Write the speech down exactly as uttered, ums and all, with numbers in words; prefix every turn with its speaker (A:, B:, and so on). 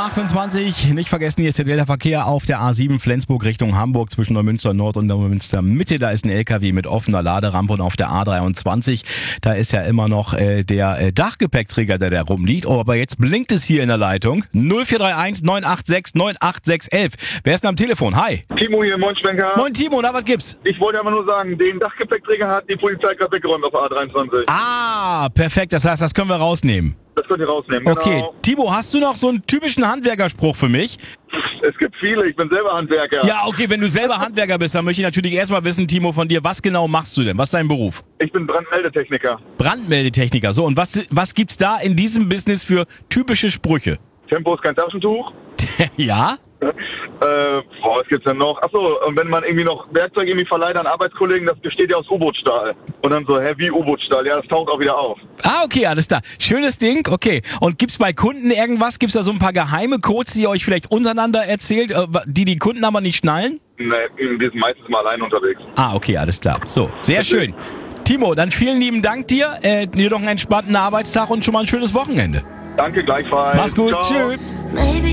A: achtundzwanzig. Nicht vergessen, hier ist der Delta-Verkehr auf der A sieben Flensburg Richtung Hamburg zwischen Neumünster Nord und Neumünster Mitte. Da ist ein L K W mit offener Laderampe und auf der A dreiundzwanzig, da ist ja immer noch äh, der äh, Dachgepäckträger, der da rumliegt. Oh, aber jetzt blinkt es hier in der Leitung. null vier drei eins neun acht sechs neun acht sechs eins eins. Wer ist denn am Telefon? Hi.
B: Timo hier, moin Schwenker.
A: Moin Timo, na was gibt's?
B: Ich wollte aber nur sagen, den Dachgepäckträger hat die Polizei gerade weggeräumt auf der A dreiundzwanzig.
A: Ah, perfekt. Das heißt, das können wir rausnehmen.
B: Das könnt ihr rausnehmen,
A: Okay,
B: genau.
A: Timo, hast du noch so einen typischen Handwerkerspruch für mich?
B: Es gibt viele, ich bin selber Handwerker.
A: Ja, okay, wenn du selber Handwerker bist, dann möchte ich natürlich erstmal wissen, Timo, von dir, was genau machst du denn? Was ist dein Beruf?
B: Ich bin Brandmeldetechniker.
A: Brandmeldetechniker. So, und was, was gibt's da in diesem Business für typische Sprüche?
B: Tempo ist kein Taschentuch.
A: Ja?
B: Äh, boah, was gibt's denn noch? Achso, und wenn man irgendwie noch Werkzeug irgendwie verleiht an Arbeitskollegen, das besteht ja aus U-Bootstahl. Und dann so, hä, wie U-Bootstahl? Ja, das taucht auch wieder auf.
A: Ah, okay, alles klar. Schönes Ding, okay. Und gibt's bei Kunden irgendwas? Gibt's da so ein paar geheime Codes, die ihr euch vielleicht untereinander erzählt, äh, die die Kunden aber nicht schnallen?
B: Ne, wir sind meistens mal allein unterwegs.
A: Ah, okay, alles klar. So, sehr schön. Timo, dann vielen lieben Dank dir. Äh, dir noch einen entspannten Arbeitstag und schon mal ein schönes Wochenende.
B: Danke gleichfalls.
A: Mach's gut.
B: Ciao.
A: Tschüss.